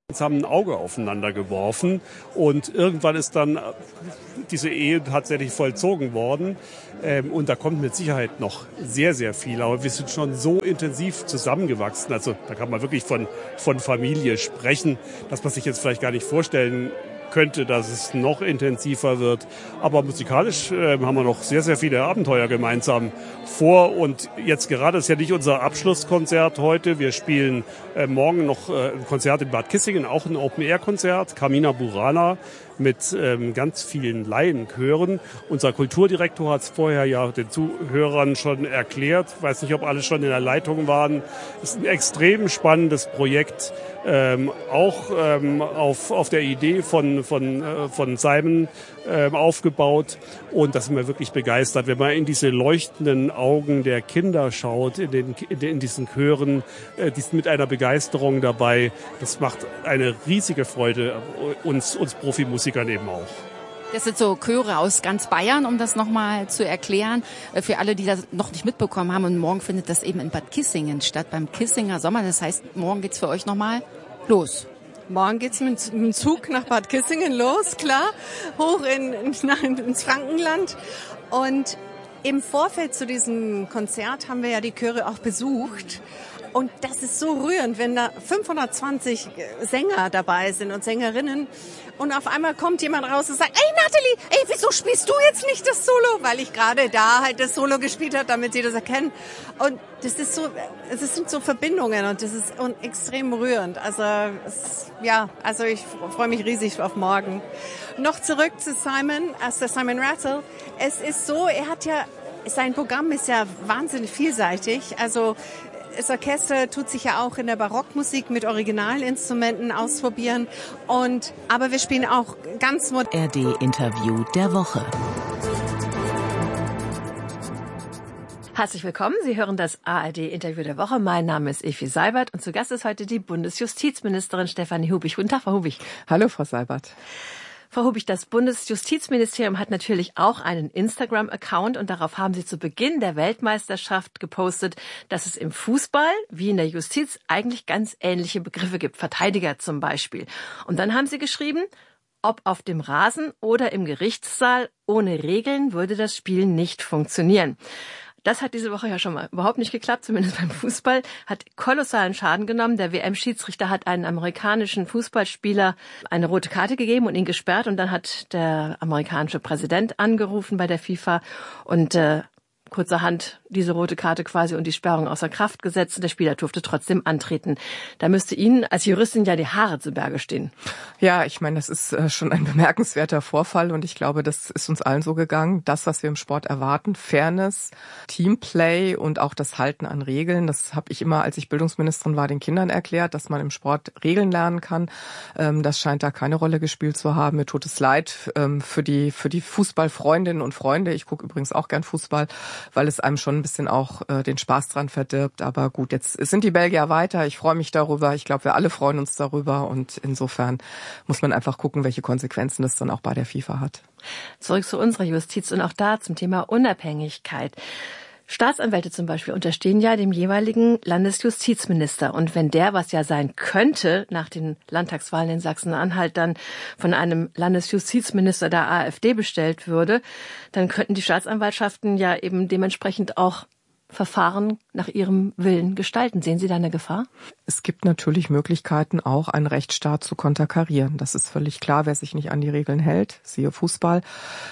haben ein Auge aufeinander geworfen und irgendwann ist dann diese Ehe tatsächlich vollzogen worden. Und da kommt mit Sicherheit noch sehr, sehr viel. Aber wir sind schon so intensiv zusammengewachsen. Also da kann man wirklich von Familie sprechen, dass man sich jetzt vielleicht gar nicht vorstellen könnte, dass es noch intensiver wird. Aber musikalisch haben wir noch sehr, sehr viele Abenteuer gemeinsam vor. Und jetzt gerade ist ja nicht unser Abschlusskonzert heute. Wir spielen morgen noch ein Konzert in Bad Kissingen, auch ein Open-Air-Konzert, Carmina Burana, mit ganz vielen Laienchören. Unser Kulturdirektor hat es vorher ja den Zuhörern schon erklärt. Ich weiß nicht, ob alle schon in der Leitung waren. Es ist ein extrem spannendes Projekt, auch auf der Idee von Simon aufgebaut. Und da sind wir wirklich begeistert, wenn man in diese leuchtenden Augen der Kinder schaut, in diesen Chören, die sind mit einer Begeisterung dabei. Das macht eine riesige Freude, uns Profimusikern eben auch. Das sind so Chöre aus ganz Bayern, um das nochmal zu erklären, für alle, die das noch nicht mitbekommen haben. Und morgen findet das eben in Bad Kissingen statt, beim Kissinger Sommer. Das heißt, morgen geht's für euch nochmal los. Morgen geht's mit dem Zug nach Bad Kissingen los, klar, hoch ins Frankenland. Und im Vorfeld zu diesem Konzert haben wir ja die Chöre auch besucht. Und das ist so rührend, wenn da 520 Sänger dabei sind und Sängerinnen und auf einmal kommt jemand raus und sagt, ey Nathalie, wieso spielst du jetzt nicht das Solo? Weil ich gerade da halt das Solo gespielt habe, damit sie das erkennen. Und das sind so Verbindungen und das ist extrem rührend. Also ich freue mich riesig auf morgen. Noch zurück zu Simon Rattle. Es ist so, sein Programm ist ja wahnsinnig vielseitig. Also das Orchester tut sich ja auch in der Barockmusik mit Originalinstrumenten ausprobieren. Aber wir spielen auch ganz modern. ARD-Interview der Woche. Herzlich willkommen. Sie hören das ARD-Interview der Woche. Mein Name ist Effi Seibert und zu Gast ist heute die Bundesjustizministerin Stefanie Hubich. Guten Tag, Frau Hubich. Hallo, Frau Seibert. Frau Hubich, das Bundesjustizministerium hat natürlich auch einen Instagram-Account und darauf haben Sie zu Beginn der Weltmeisterschaft gepostet, dass es im Fußball wie in der Justiz eigentlich ganz ähnliche Begriffe gibt. Verteidiger zum Beispiel. Und dann haben Sie geschrieben, ob auf dem Rasen oder im Gerichtssaal, ohne Regeln würde das Spiel nicht funktionieren. Das hat diese Woche ja schon mal überhaupt nicht geklappt, zumindest beim Fußball, hat kolossalen Schaden genommen. Der WM-Schiedsrichter hat einen amerikanischen Fußballspieler eine rote Karte gegeben und ihn gesperrt. Und dann hat der amerikanische Präsident angerufen bei der FIFA und kurzerhand diese rote Karte quasi und die Sperrung außer Kraft gesetzt. Und der Spieler durfte trotzdem antreten. Da müsste Ihnen als Juristin ja die Haare zu Berge stehen. Ja, ich meine, das ist schon ein bemerkenswerter Vorfall und ich glaube, das ist uns allen so gegangen. Das, was wir im Sport erwarten, Fairness, Teamplay und auch das Halten an Regeln, das habe ich immer, als ich Bildungsministerin war, den Kindern erklärt, dass man im Sport Regeln lernen kann. Das scheint da keine Rolle gespielt zu haben. Mir tut es leid für die Fußballfreundinnen und Freunde. Ich gucke übrigens auch gern Fußball, weil es einem schon ein bisschen auch den Spaß dran verdirbt. Aber gut, jetzt sind die Belgier weiter. Ich freue mich darüber. Ich glaube, wir alle freuen uns darüber. Und insofern muss man einfach gucken, welche Konsequenzen das dann auch bei der FIFA hat. Zurück zu unserer Justiz und auch da zum Thema Unabhängigkeit. Staatsanwälte zum Beispiel unterstehen ja dem jeweiligen Landesjustizminister. Und wenn der, was ja sein könnte, nach den Landtagswahlen in Sachsen-Anhalt dann von einem Landesjustizminister der AfD bestellt würde, dann könnten die Staatsanwaltschaften ja eben dementsprechend auch Verfahren nach ihrem Willen gestalten. Sehen Sie da eine Gefahr? Es gibt natürlich Möglichkeiten, auch einen Rechtsstaat zu konterkarieren. Das ist völlig klar, wer sich nicht an die Regeln hält, siehe Fußball,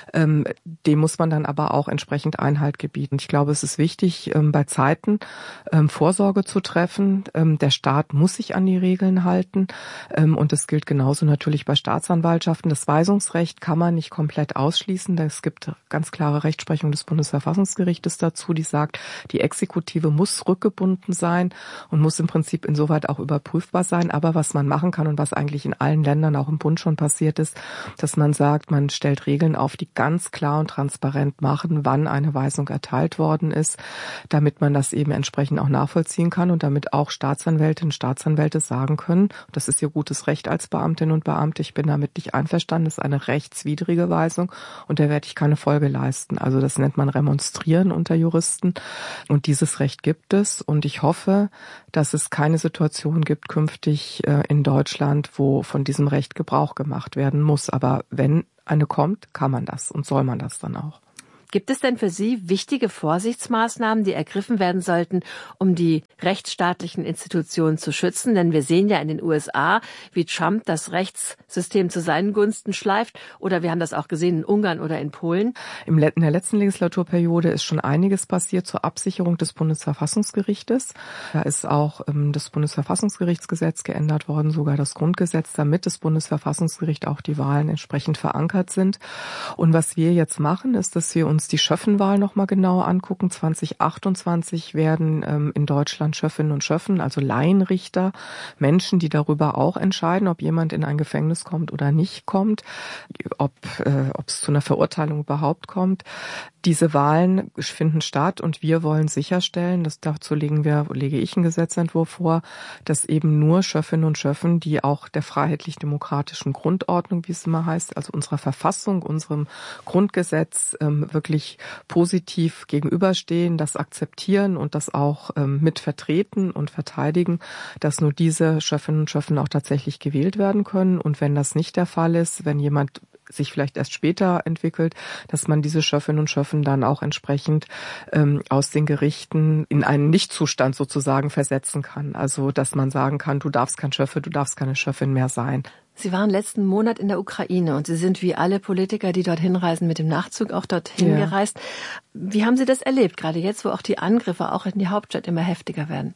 dem muss man dann aber auch entsprechend Einhalt gebieten. Ich glaube, es ist wichtig, bei Zeiten Vorsorge zu treffen. Der Staat muss sich an die Regeln halten und das gilt genauso natürlich bei Staatsanwaltschaften. Das Weisungsrecht kann man nicht komplett ausschließen. Es gibt ganz klare Rechtsprechung des Bundesverfassungsgerichtes dazu, die sagt, die Exekutive muss rückgebunden sein und muss im Prinzip insoweit auch überprüfbar sein. Aber was man machen kann und was eigentlich in allen Ländern, auch im Bund schon passiert ist, dass man sagt, man stellt Regeln auf, die ganz klar und transparent machen, wann eine Weisung erteilt worden ist, damit man das eben entsprechend auch nachvollziehen kann und damit auch Staatsanwältinnen und Staatsanwälte sagen können, das ist ihr gutes Recht als Beamtin und Beamte, ich bin damit nicht einverstanden, das ist eine rechtswidrige Weisung und der werde ich keine Folge leisten. Also das nennt man Remonstrieren unter Juristen. Und dieses Recht gibt es. Und ich hoffe, dass es keine Situation gibt künftig in Deutschland, wo von diesem Recht Gebrauch gemacht werden muss. Aber wenn eine kommt, kann man das und soll man das dann auch. Gibt es denn für Sie wichtige Vorsichtsmaßnahmen, die ergriffen werden sollten, um die rechtsstaatlichen Institutionen zu schützen? Denn wir sehen ja in den USA, wie Trump das Rechtssystem zu seinen Gunsten schleift. Oder wir haben das auch gesehen in Ungarn oder in Polen. In der letzten Legislaturperiode ist schon einiges passiert zur Absicherung des Bundesverfassungsgerichtes. Da ist auch das Bundesverfassungsgerichtsgesetz geändert worden, sogar das Grundgesetz, damit das Bundesverfassungsgericht auch die Wahlen entsprechend verankert sind. Und was wir jetzt machen, ist, dass wir uns die Schöffenwahl noch mal genauer angucken. 2028 werden in Deutschland Schöffinnen und Schöffen, also Laienrichter, Menschen, die darüber auch entscheiden, ob jemand in ein Gefängnis kommt oder nicht kommt, ob es zu einer Verurteilung überhaupt kommt. Diese Wahlen finden statt und wir wollen sicherstellen, dazu lege ich einen Gesetzentwurf vor, dass eben nur Schöffinnen und Schöffen, die auch der freiheitlich-demokratischen Grundordnung, wie es immer heißt, also unserer Verfassung, unserem Grundgesetz wirklich positiv gegenüberstehen, das akzeptieren und das auch mit vertreten und verteidigen, dass nur diese Schöffinnen und Schöffen auch tatsächlich gewählt werden können. Und wenn das nicht der Fall ist, wenn jemand sich vielleicht erst später entwickelt, dass man diese Schöffinnen und Schöffen dann auch entsprechend aus den Gerichten in einen Nichtzustand sozusagen versetzen kann. Also dass man sagen kann, du darfst kein Schöffe, du darfst keine Schöffin mehr sein. Sie waren letzten Monat in der Ukraine und Sie sind wie alle Politiker, die dorthin reisen, mit dem Nachzug auch dorthin gereist. Wie haben Sie das erlebt, gerade jetzt, wo auch die Angriffe auch in die Hauptstadt immer heftiger werden?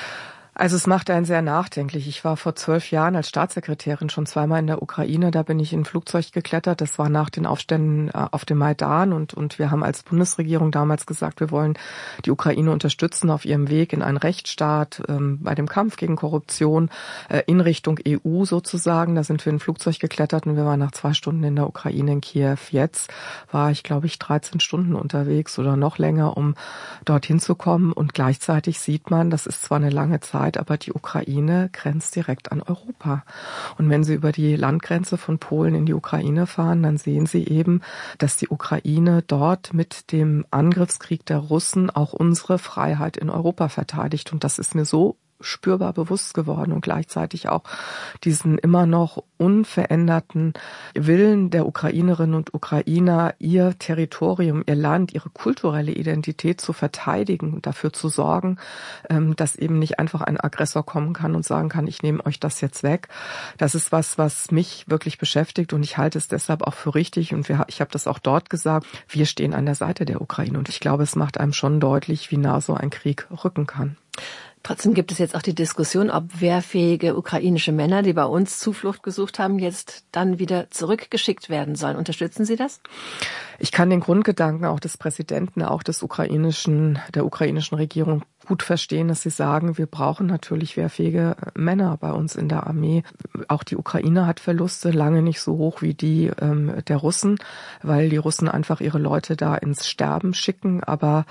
Also es macht einen sehr nachdenklich. Ich war vor 12 Jahren als Staatssekretärin schon zweimal in der Ukraine. Da bin ich in ein Flugzeug geklettert. Das war nach den Aufständen auf dem Maidan. Und wir haben als Bundesregierung damals gesagt, wir wollen die Ukraine unterstützen auf ihrem Weg in einen Rechtsstaat, bei dem Kampf gegen Korruption, in Richtung EU sozusagen. Da sind wir in ein Flugzeug geklettert und wir waren nach 2 Stunden in der Ukraine, in Kiew. Jetzt war ich, glaube ich, 13 Stunden unterwegs oder noch länger, um dorthin zu kommen. Und gleichzeitig sieht man, das ist zwar eine lange Zeit, aber die Ukraine grenzt direkt an Europa. Und wenn Sie über die Landgrenze von Polen in die Ukraine fahren, dann sehen Sie eben, dass die Ukraine dort mit dem Angriffskrieg der Russen auch unsere Freiheit in Europa verteidigt. Und das ist mir so spürbar bewusst geworden und gleichzeitig auch diesen immer noch unveränderten Willen der Ukrainerinnen und Ukrainer, ihr Territorium, ihr Land, ihre kulturelle Identität zu verteidigen und dafür zu sorgen, dass eben nicht einfach ein Aggressor kommen kann und sagen kann, ich nehme euch das jetzt weg. Das ist was mich wirklich beschäftigt und ich halte es deshalb auch für richtig und ich habe das auch dort gesagt, wir stehen an der Seite der Ukraine und ich glaube, es macht einem schon deutlich, wie nah so ein Krieg rücken kann. Trotzdem gibt es jetzt auch die Diskussion, ob wehrfähige ukrainische Männer, die bei uns Zuflucht gesucht haben, jetzt dann wieder zurückgeschickt werden sollen. Unterstützen Sie das? Ich kann den Grundgedanken auch des Präsidenten, auch der ukrainischen Regierung gut verstehen, dass sie sagen, wir brauchen natürlich wehrfähige Männer bei uns in der Armee. Auch die Ukraine hat Verluste, lange nicht so hoch wie die der Russen, weil die Russen einfach ihre Leute da ins Sterben schicken. Aber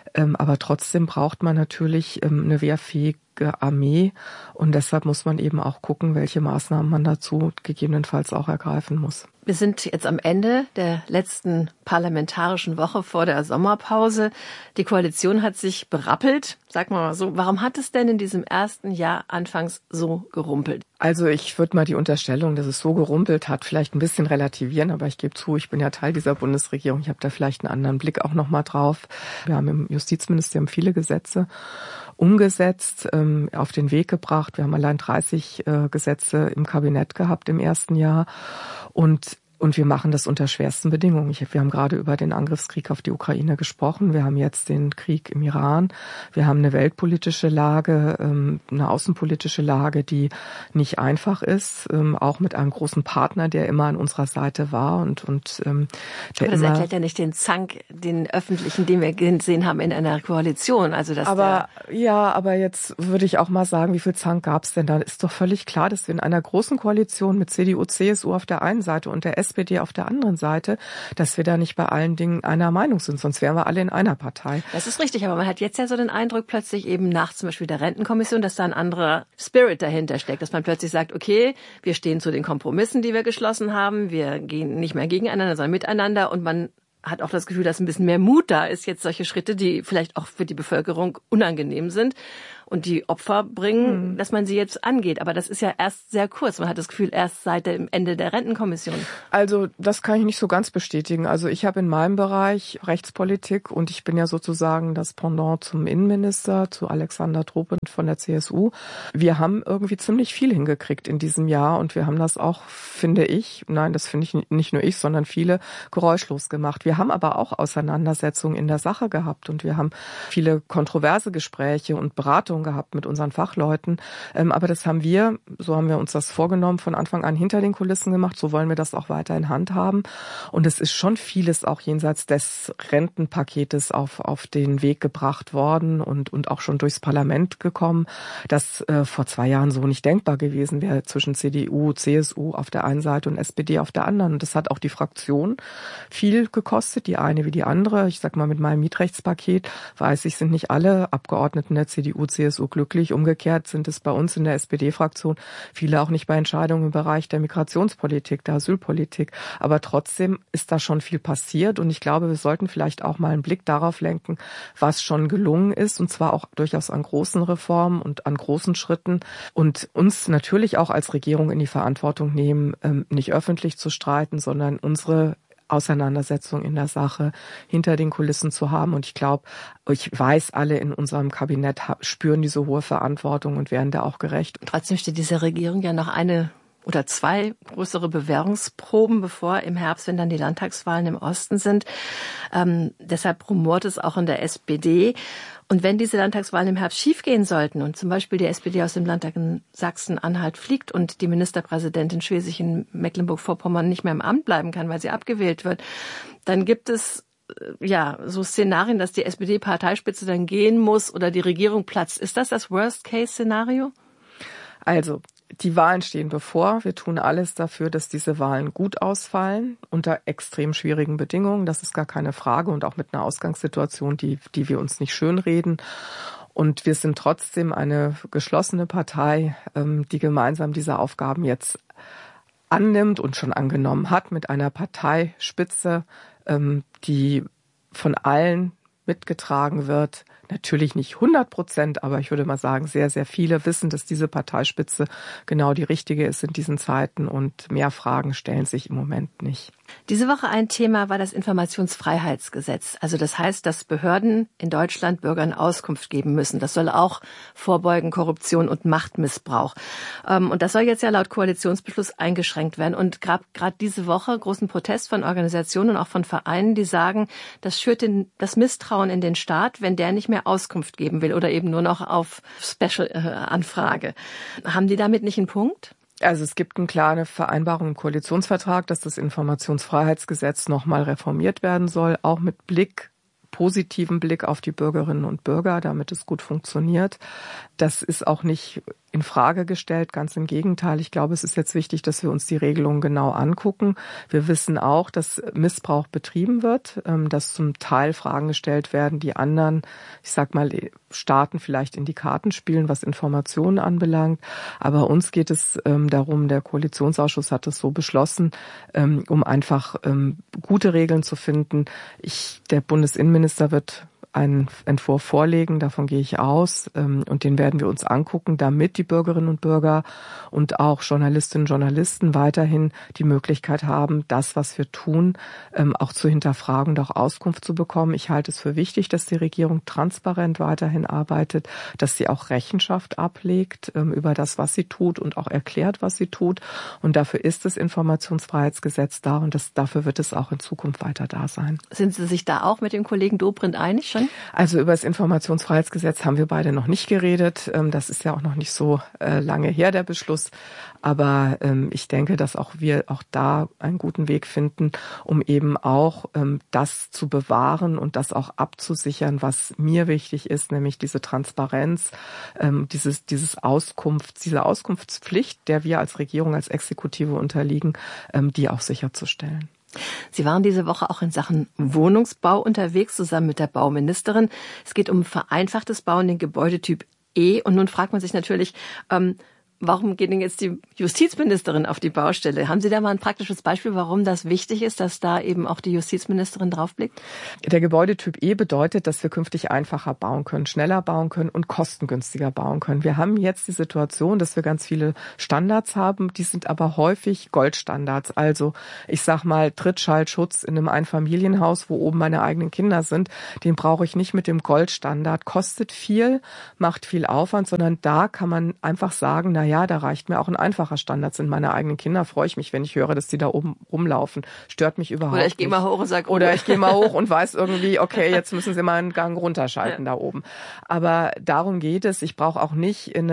trotzdem braucht man natürlich eine wehrfähige Armee und deshalb muss man eben auch gucken, welche Maßnahmen man dazu gegebenenfalls auch ergreifen muss. Wir sind jetzt am Ende der letzten parlamentarischen Woche vor der Sommerpause. Die Koalition hat sich berappelt. Sag mal so, warum hat es denn in diesem ersten Jahr anfangs so gerumpelt? Also ich würde mal die Unterstellung, dass es so gerumpelt hat, vielleicht ein bisschen relativieren, aber ich gebe zu, ich bin ja Teil dieser Bundesregierung. Ich habe da vielleicht einen anderen Blick auch noch mal drauf. Wir haben im Justizministerium viele Gesetze umgesetzt, auf den Weg gebracht. Wir haben allein 30 Gesetze im Kabinett gehabt im ersten Jahr und wir machen das unter schwersten Bedingungen. Wir haben gerade über den Angriffskrieg auf die Ukraine gesprochen. Wir haben jetzt den Krieg im Iran. Wir haben eine weltpolitische Lage, eine außenpolitische Lage, die nicht einfach ist. Auch mit einem großen Partner, der immer an unserer Seite war und der aber das erklärt ja nicht den Zank, den öffentlichen, den wir gesehen haben in einer Koalition. Also dass aber jetzt würde ich auch mal sagen, wie viel Zank gab es denn da? Ist doch völlig klar, dass wir in einer großen Koalition mit CDU, CSU auf der einen Seite und der SPD auf der anderen Seite, dass wir da nicht bei allen Dingen einer Meinung sind, sonst wären wir alle in einer Partei. Das ist richtig, aber man hat jetzt ja so den Eindruck plötzlich eben nach zum Beispiel der Rentenkommission, dass da ein anderer Spirit dahinter steckt, dass man plötzlich sagt, okay, wir stehen zu den Kompromissen, die wir geschlossen haben, wir gehen nicht mehr gegeneinander, sondern miteinander und man hat auch das Gefühl, dass ein bisschen mehr Mut da ist, jetzt solche Schritte, die vielleicht auch für die Bevölkerung unangenehm sind und die Opfer bringen, dass man sie jetzt angeht. Aber das ist ja erst sehr kurz. Man hat das Gefühl, erst seit dem Ende der Rentenkommission. Also das kann ich nicht so ganz bestätigen. Also ich habe in meinem Bereich Rechtspolitik und ich bin ja sozusagen das Pendant zum Innenminister, zu Alexander Dobrindt von der CSU. Wir haben irgendwie ziemlich viel hingekriegt in diesem Jahr und wir haben das auch, finde ich, das finde ich nicht nur ich, sondern viele, geräuschlos gemacht. Wir haben aber auch Auseinandersetzungen in der Sache gehabt und wir haben viele kontroverse Gespräche und Beratungen gehabt mit unseren Fachleuten. Aber das haben wir, so haben wir uns das vorgenommen, von Anfang an hinter den Kulissen gemacht. So wollen wir das auch weiter in Hand haben. Und es ist schon vieles auch jenseits des Rentenpaketes auf den Weg gebracht worden und auch schon durchs Parlament gekommen, das vor 2 Jahren so nicht denkbar gewesen wäre zwischen CDU, CSU auf der einen Seite und SPD auf der anderen. Und das hat auch die Fraktion viel gekostet, die eine wie die andere. Ich sag mal, mit meinem Mietrechtspaket weiß ich, sind nicht alle Abgeordneten der CDU, CSU glücklich. Umgekehrt sind es bei uns in der SPD-Fraktion viele auch nicht bei Entscheidungen im Bereich der Migrationspolitik, der Asylpolitik. Aber trotzdem ist da schon viel passiert und ich glaube, wir sollten vielleicht auch mal einen Blick darauf lenken, was schon gelungen ist und zwar auch durchaus an großen Reformen und an großen Schritten und uns natürlich auch als Regierung in die Verantwortung nehmen, nicht öffentlich zu streiten, sondern unsere Auseinandersetzung in der Sache hinter den Kulissen zu haben. Und ich glaube, ich weiß, alle in unserem Kabinett spüren diese hohe Verantwortung und werden da auch gerecht. Trotzdem steht dieser Regierung ja noch eine oder 2 größere Bewährungsproben bevor im Herbst, wenn dann die Landtagswahlen im Osten sind. Deshalb rumort es auch in der SPD. Und wenn diese Landtagswahlen im Herbst schiefgehen sollten und zum Beispiel die SPD aus dem Landtag in Sachsen-Anhalt fliegt und die Ministerpräsidentin Schwesig in Mecklenburg-Vorpommern nicht mehr im Amt bleiben kann, weil sie abgewählt wird, dann gibt es so Szenarien, dass die SPD-Parteispitze dann gehen muss oder die Regierung platzt. Ist das Worst-Case-Szenario? Also, die Wahlen stehen bevor. Wir tun alles dafür, dass diese Wahlen gut ausfallen, unter extrem schwierigen Bedingungen. Das ist gar keine Frage und auch mit einer Ausgangssituation, die wir uns nicht schönreden. Und wir sind trotzdem eine geschlossene Partei, die gemeinsam diese Aufgaben jetzt annimmt und schon angenommen hat mit einer Parteispitze, die von allen mitgetragen wird. Natürlich nicht 100%, aber ich würde mal sagen, sehr, sehr viele wissen, dass diese Parteispitze genau die richtige ist in diesen Zeiten und mehr Fragen stellen sich im Moment nicht. Diese Woche ein Thema war das Informationsfreiheitsgesetz. Also das heißt, dass Behörden in Deutschland Bürgern Auskunft geben müssen. Das soll auch vorbeugen Korruption und Machtmissbrauch. Und das soll jetzt ja laut Koalitionsbeschluss eingeschränkt werden. Und gerade diese Woche großen Protest von Organisationen und auch von Vereinen, die sagen, das schürt das Misstrauen in den Staat, wenn der nicht mehr Auskunft geben will oder eben nur noch auf Special-Anfrage. Haben die damit nicht einen Punkt? Also es gibt eine klare Vereinbarung im Koalitionsvertrag, dass das Informationsfreiheitsgesetz nochmal reformiert werden soll, auch mit positiven Blick auf die Bürgerinnen und Bürger, damit es gut funktioniert. Das ist auch nicht in Frage gestellt, ganz im Gegenteil. Ich glaube, es ist jetzt wichtig, dass wir uns die Regelungen genau angucken. Wir wissen auch, dass Missbrauch betrieben wird, dass zum Teil Fragen gestellt werden, die anderen, ich sag mal, Staaten vielleicht in die Karten spielen, was Informationen anbelangt. Aber uns geht es darum, der Koalitionsausschuss hat es so beschlossen, um einfach gute Regeln zu finden. Der Bundesinnenminister wird einen Entwurf vorlegen, davon gehe ich aus, und den werden wir uns angucken, damit die Bürgerinnen und Bürger und auch Journalistinnen und Journalisten weiterhin die Möglichkeit haben, das, was wir tun, auch zu hinterfragen und auch Auskunft zu bekommen. Ich halte es für wichtig, dass die Regierung transparent weiterhin arbeitet, dass sie auch Rechenschaft ablegt über das, was sie tut und auch erklärt, was sie tut. Und dafür ist das Informationsfreiheitsgesetz da und dafür wird es auch in Zukunft weiter da sein. Sind Sie sich da auch mit dem Kollegen Dobrindt einig schon? Also über das Informationsfreiheitsgesetz haben wir beide noch nicht geredet. Das ist ja auch noch nicht so lange her, der Beschluss. Aber ich denke, dass auch wir auch da einen guten Weg finden, um eben auch das zu bewahren und das auch abzusichern, was mir wichtig ist, nämlich diese Transparenz, diese Auskunftspflicht, der wir als Regierung, als Exekutive unterliegen, die auch sicherzustellen. Sie waren diese Woche auch in Sachen Wohnungsbau unterwegs, zusammen mit der Bauministerin. Es geht um vereinfachtes Bauen, den Gebäudetyp E. Und nun fragt man sich natürlich, Warum geht denn jetzt die Justizministerin auf die Baustelle? Haben Sie da mal ein praktisches Beispiel, warum das wichtig ist, dass da eben auch die Justizministerin draufblickt? Der Gebäudetyp E bedeutet, dass wir künftig einfacher bauen können, schneller bauen können und kostengünstiger bauen können. Wir haben jetzt die Situation, dass wir ganz viele Standards haben, die sind aber häufig Goldstandards. Also ich sag mal Trittschallschutz in einem Einfamilienhaus, wo oben meine eigenen Kinder sind, den brauche ich nicht mit dem Goldstandard. Kostet viel, macht viel Aufwand, sondern da kann man einfach sagen, na ja, da reicht mir auch ein einfacher Standard. Sind meine eigenen Kinder, freue ich mich, wenn ich höre, dass die da oben rumlaufen. Stört mich überhaupt nicht. Oder ich gehe mal hoch und sage, oder ich gehe mal hoch und weiß irgendwie, okay, jetzt müssen sie mal einen Gang runterschalten da oben. Aber darum geht es. Ich brauche auch nicht in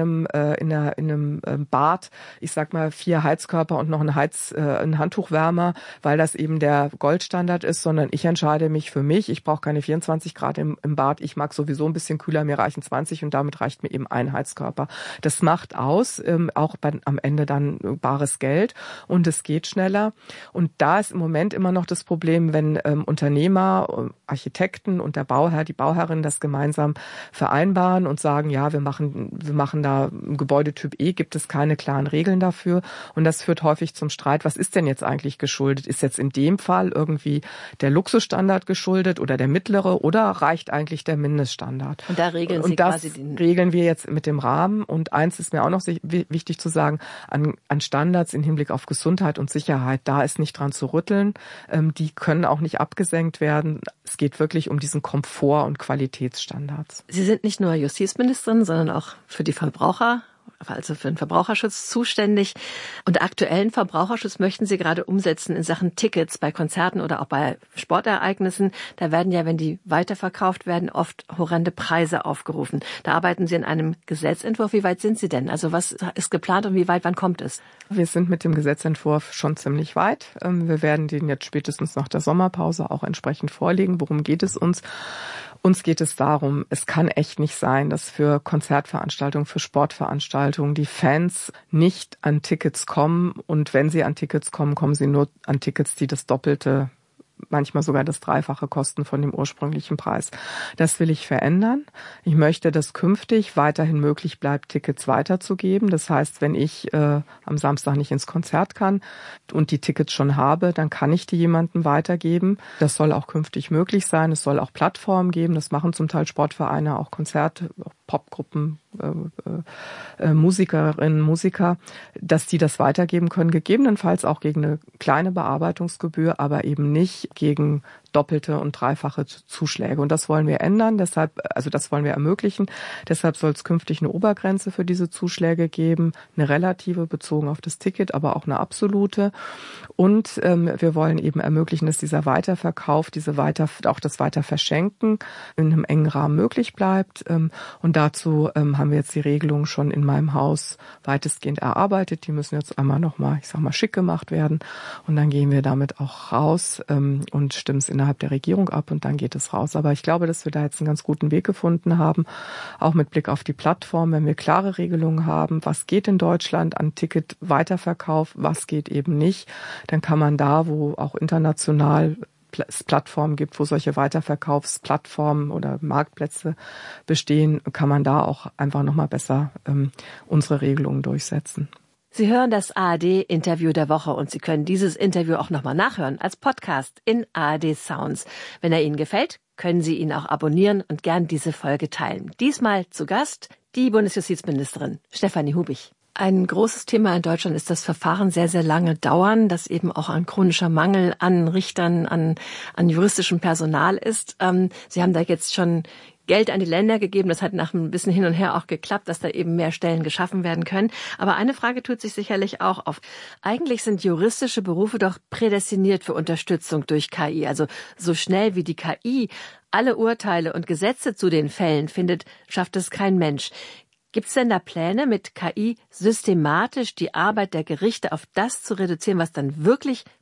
einem Bad, ich sag mal 4 Heizkörper und noch ein Handtuchwärmer, weil das eben der Goldstandard ist, sondern ich entscheide mich für mich. Ich brauche keine 24 Grad im Bad. Ich mag sowieso ein bisschen kühler, mir reichen 20 und damit reicht mir eben ein Heizkörper. Das macht aus, auch am Ende dann bares Geld und es geht schneller. Und da ist im Moment immer noch das Problem, wenn Unternehmer, Architekten und der Bauherr, die Bauherrin das gemeinsam vereinbaren und sagen, ja, wir machen da im Gebäudetyp E, gibt es keine klaren Regeln dafür. Und das führt häufig zum Streit. Was ist denn jetzt eigentlich geschuldet? Ist jetzt in dem Fall irgendwie der Luxusstandard geschuldet oder der mittlere oder reicht eigentlich der Mindeststandard? Und da regeln Sie quasi den... Und das regeln wir jetzt mit dem Rahmen. Und eins ist mir auch noch wichtig zu sagen, an Standards im Hinblick auf Gesundheit und Sicherheit, da ist nicht dran zu rütteln. Die können auch nicht abgesenkt werden. Es geht wirklich um diesen Komfort- und Qualitätsstandards. Sie sind nicht nur Justizministerin, sondern auch für die Verbraucher, also für den Verbraucherschutz zuständig. Und aktuellen Verbraucherschutz möchten Sie gerade umsetzen in Sachen Tickets bei Konzerten oder auch bei Sportereignissen. Da werden ja, wenn die weiterverkauft werden, oft horrende Preise aufgerufen. Da arbeiten Sie an einem Gesetzentwurf. Wie weit sind Sie denn? Also was ist geplant und wann kommt es? Wir sind mit dem Gesetzentwurf schon ziemlich weit. Wir werden den jetzt spätestens nach der Sommerpause auch entsprechend vorlegen. Worum geht es uns? Uns geht es darum, es kann echt nicht sein, dass für Konzertveranstaltungen, für Sportveranstaltungen die Fans nicht an Tickets kommen. Und wenn sie an Tickets kommen, kommen sie nur an Tickets, die das Doppelte, manchmal sogar das Dreifache kosten von dem ursprünglichen Preis. Das will ich verändern. Ich möchte, dass künftig weiterhin möglich bleibt, Tickets weiterzugeben. Das heißt, wenn ich am Samstag nicht ins Konzert kann und die Tickets schon habe, dann kann ich die jemandem weitergeben. Das soll auch künftig möglich sein. Es soll auch Plattformen geben. Das machen zum Teil Sportvereine, auch Konzerte, Popgruppen, Musikerinnen, Musiker, dass die das weitergeben können, gegebenenfalls auch gegen eine kleine Bearbeitungsgebühr, aber eben nicht gegen doppelte und dreifache Zuschläge. Und das wollen wir ändern, das wollen wir ermöglichen. Deshalb soll es künftig eine Obergrenze für diese Zuschläge geben, eine relative bezogen auf das Ticket, aber auch eine absolute. Und wir wollen eben ermöglichen, dass dieser Weiterverkauf, auch das Weiterverschenken in einem engen Rahmen möglich bleibt. Und dazu haben wir jetzt die Regelungen schon in meinem Haus weitestgehend erarbeitet. Die müssen jetzt einmal nochmal, schick gemacht werden. Und dann gehen wir damit auch raus und stimmen es innerhalb der Regierung ab und dann geht es raus. Aber ich glaube, dass wir da jetzt einen ganz guten Weg gefunden haben, auch mit Blick auf die Plattform, wenn wir klare Regelungen haben, was geht in Deutschland an Ticket-Weiterverkauf, was geht eben nicht, dann kann man da, wo auch international es Plattformen gibt, wo solche Weiterverkaufsplattformen oder Marktplätze bestehen, kann man da auch einfach nochmal besser unsere Regelungen durchsetzen. Sie hören das ARD-Interview der Woche und Sie können dieses Interview auch nochmal nachhören als Podcast in ARD Sounds. Wenn er Ihnen gefällt, können Sie ihn auch abonnieren und gern diese Folge teilen. Diesmal zu Gast die Bundesjustizministerin Stefanie Hubich. Ein großes Thema in Deutschland ist, dass Verfahren sehr, sehr lange dauern, dass eben auch ein chronischer Mangel an Richtern, an juristischem Personal ist. Sie haben da jetzt schon Geld an die Länder gegeben. Das hat nach ein bisschen hin und her auch geklappt, dass da eben mehr Stellen geschaffen werden können. Aber eine Frage tut sich sicherlich auch auf. Eigentlich sind juristische Berufe doch prädestiniert für Unterstützung durch KI. Also so schnell wie die KI alle Urteile und Gesetze zu den Fällen findet, schafft es kein Mensch. Gibt es denn da Pläne, mit KI systematisch die Arbeit der Gerichte auf das zu reduzieren, was dann wirklich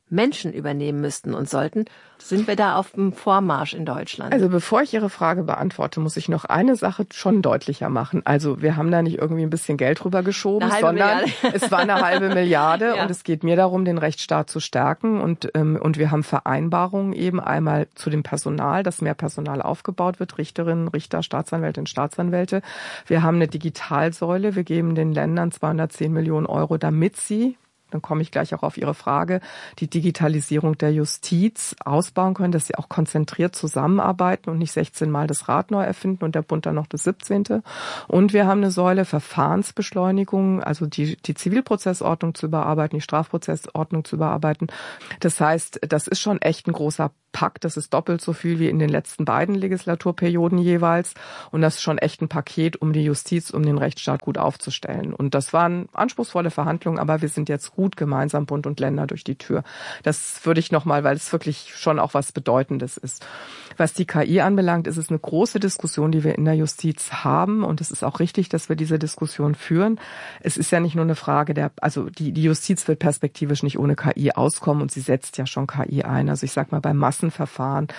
Menschen übernehmen müssten und sollten. Sind wir da auf dem Vormarsch in Deutschland? Also bevor ich Ihre Frage beantworte, muss ich noch eine Sache schon deutlicher machen. Also wir haben da nicht irgendwie ein bisschen Geld rübergeschoben, sondern es war eine halbe Milliarde ja. Und es geht mir darum, den Rechtsstaat zu stärken und wir haben Vereinbarungen eben einmal zu dem Personal, dass mehr Personal aufgebaut wird, Richterinnen, Richter, Staatsanwältinnen, Staatsanwälte. Wir haben eine Digitalsäule, wir geben den Ländern 210 Millionen Euro, damit sie, dann komme ich gleich auch auf Ihre Frage, die Digitalisierung der Justiz ausbauen können, dass sie auch konzentriert zusammenarbeiten und nicht 16 Mal das Rad neu erfinden und der Bund dann noch das 17. Und wir haben eine Säule Verfahrensbeschleunigung, also die Zivilprozessordnung zu überarbeiten, die Strafprozessordnung zu überarbeiten. Das heißt, das ist schon echt ein großer Pakt. Das ist doppelt so viel wie in den letzten beiden Legislaturperioden jeweils. Und das ist schon echt ein Paket, um die Justiz, um den Rechtsstaat gut aufzustellen. Und das waren anspruchsvolle Verhandlungen, aber wir sind jetzt gut gemeinsam Bund und Länder durch die Tür. Das würde ich nochmal, weil es wirklich schon auch was Bedeutendes ist. Was die KI anbelangt, ist es eine große Diskussion, die wir in der Justiz haben. Und es ist auch richtig, dass wir diese Diskussion führen. Es ist ja nicht nur eine Frage die Justiz wird perspektivisch nicht ohne KI auskommen und sie setzt ja schon KI ein. Also ich sag mal, beim Massenverfahren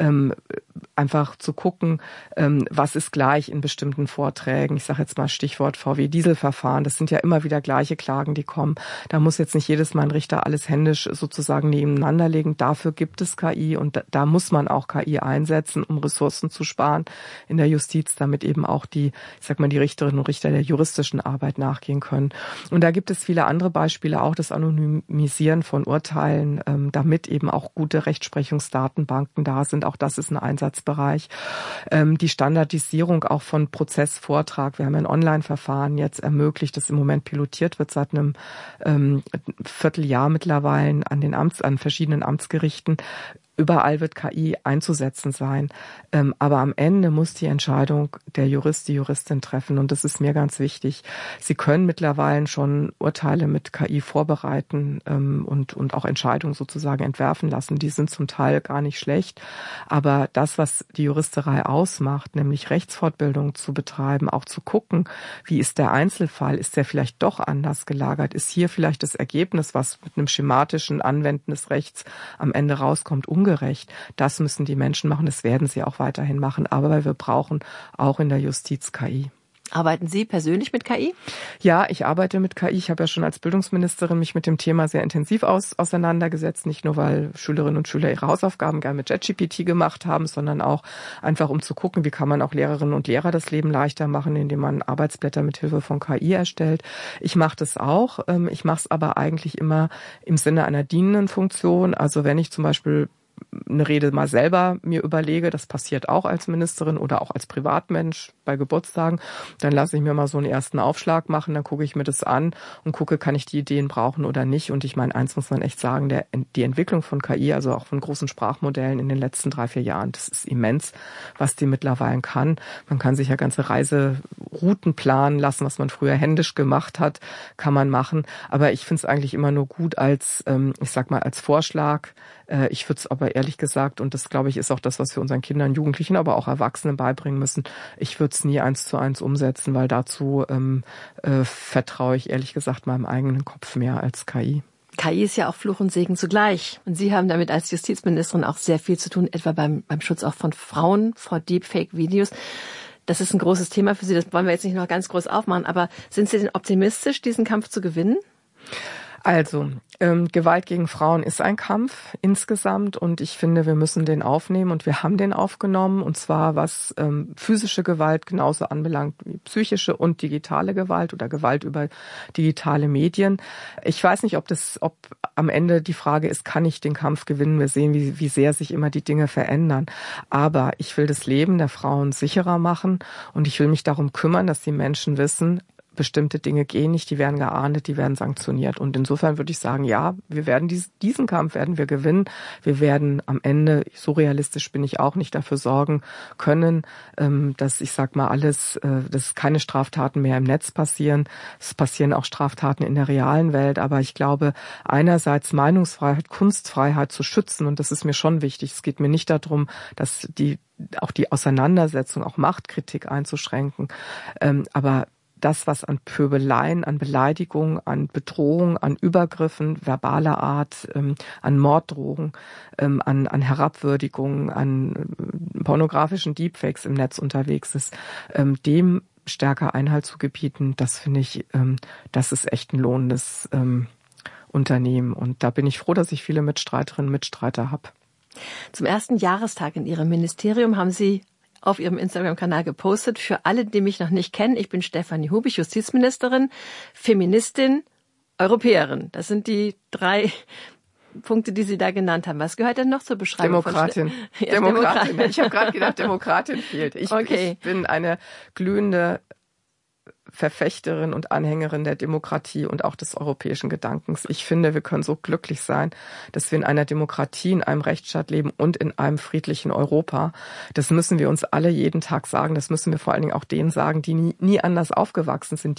einfach zu gucken, was ist gleich in bestimmten Vorträgen. Ich sage jetzt mal Stichwort VW-Dieselverfahren. Das sind ja immer wieder gleiche Klagen, die kommen. Da muss jetzt nicht jedes Mal ein Richter alles händisch sozusagen nebeneinander legen. Dafür gibt es KI und da muss man auch KI einsetzen, um Ressourcen zu sparen in der Justiz, damit eben auch die Richterinnen und Richter der juristischen Arbeit nachgehen können. Und da gibt es viele andere Beispiele, auch das Anonymisieren von Urteilen, damit eben auch gute Rechtsprechungsdatenbanken da sind. Auch das ist ein Einsatzbereich. Die Standardisierung auch von Prozessvortrag. Wir haben ein Online-Verfahren jetzt ermöglicht, das im Moment pilotiert wird seit einem Vierteljahr mittlerweile an verschiedenen Amtsgerichten. Überall wird KI einzusetzen sein. Aber am Ende muss die Entscheidung der Jurist, die Juristin treffen. Und das ist mir ganz wichtig. Sie können mittlerweile schon Urteile mit KI vorbereiten und auch Entscheidungen sozusagen entwerfen lassen. Die sind zum Teil gar nicht schlecht. Aber das, was die Juristerei ausmacht, nämlich Rechtsfortbildung zu betreiben, auch zu gucken, wie ist der Einzelfall? Ist der vielleicht doch anders gelagert? Ist hier vielleicht das Ergebnis, was mit einem schematischen Anwenden des Rechts am Ende rauskommt, ungerecht? Das müssen die Menschen machen, das werden sie auch weiterhin machen. Aber wir brauchen auch in der Justiz KI. Arbeiten Sie persönlich mit KI? Ja, ich arbeite mit KI. Ich habe ja schon als Bildungsministerin mich mit dem Thema sehr intensiv auseinandergesetzt. Nicht nur, weil Schülerinnen und Schüler ihre Hausaufgaben gerne mit ChatGPT gemacht haben, sondern auch einfach, um zu gucken, wie kann man auch Lehrerinnen und Lehrer das Leben leichter machen, indem man Arbeitsblätter mit Hilfe von KI erstellt. Ich mache das auch. Ich mache es aber eigentlich immer im Sinne einer dienenden Funktion. Also wenn ich zum Beispiel eine Rede mal selber mir überlege, das passiert auch als Ministerin oder auch als Privatmensch bei Geburtstagen, dann lasse ich mir mal so einen ersten Aufschlag machen, dann gucke ich mir das an und gucke, kann ich die Ideen brauchen oder nicht. Und ich meine, eins muss man echt sagen, die Entwicklung von KI, also auch von großen Sprachmodellen in den letzten 3-4 Jahren, das ist immens, was die mittlerweile kann. Man kann sich ja ganze Reiserouten planen lassen, was man früher händisch gemacht hat, kann man machen. Aber ich finde es eigentlich immer nur gut als Vorschlag. Ich würde es aber ehrlich gesagt, und das glaube ich ist auch das, was wir unseren Kindern, Jugendlichen, aber auch Erwachsenen beibringen müssen, ich würde es nie 1:1 umsetzen, weil dazu vertraue ich ehrlich gesagt meinem eigenen Kopf mehr als KI. KI ist ja auch Fluch und Segen zugleich. Und Sie haben damit als Justizministerin auch sehr viel zu tun, etwa beim Schutz auch von Frauen vor Deepfake-Videos. Das ist ein großes Thema für Sie, das wollen wir jetzt nicht noch ganz groß aufmachen, aber sind Sie denn optimistisch, diesen Kampf zu gewinnen? Also, Gewalt gegen Frauen ist ein Kampf insgesamt und ich finde, wir müssen den aufnehmen und wir haben den aufgenommen und zwar was physische Gewalt genauso anbelangt wie psychische und digitale Gewalt oder Gewalt über digitale Medien. Ich weiß nicht, ob am Ende die Frage ist, kann ich den Kampf gewinnen? Wir sehen, wie sehr sich immer die Dinge verändern. Aber ich will das Leben der Frauen sicherer machen und ich will mich darum kümmern, dass die Menschen wissen, bestimmte Dinge gehen nicht, die werden geahndet, die werden sanktioniert. Und insofern würde ich sagen, ja, wir werden diesen Kampf werden wir gewinnen. Wir werden am Ende, so realistisch bin ich auch nicht, dafür sorgen können, dass dass keine Straftaten mehr im Netz passieren. Es passieren auch Straftaten in der realen Welt. Aber ich glaube, einerseits Meinungsfreiheit, Kunstfreiheit zu schützen. Und das ist mir schon wichtig. Es geht mir nicht darum, dass die Auseinandersetzung, auch Machtkritik einzuschränken. Aber das, was an Pöbeleien, an Beleidigungen, an Bedrohung, an Übergriffen verbaler Art, an Morddrohungen, an Herabwürdigungen, an pornografischen Deepfakes im Netz unterwegs ist, dem stärker Einhalt zu gebieten, das finde ich, das ist echt ein lohnendes Unternehmen. Und da bin ich froh, dass ich viele Mitstreiterinnen und Mitstreiter habe. Zum ersten Jahrestag in Ihrem Ministerium haben Sie auf Ihrem Instagram-Kanal gepostet. Für alle, die mich noch nicht kennen, ich bin Stefanie Hubich, Justizministerin, Feministin, Europäerin. Das sind die 3 Punkte, die Sie da genannt haben. Was gehört denn noch zur Beschreibung? Demokratin. Demokratin. Ich habe gerade gedacht, Demokratin fehlt. Ich bin eine glühende Verfechterin und Anhängerin der Demokratie und auch des europäischen Gedankens. Ich finde, wir können so glücklich sein, dass wir in einer Demokratie, in einem Rechtsstaat leben und in einem friedlichen Europa. Das müssen wir uns alle jeden Tag sagen. Das müssen wir vor allen Dingen auch denen sagen, die nie anders aufgewachsen sind,